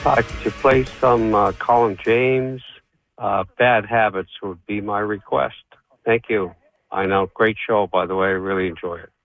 Could you play some Colin James? Bad Habits would be my request. Thank you. I know. Great show, by the way. I really enjoy it.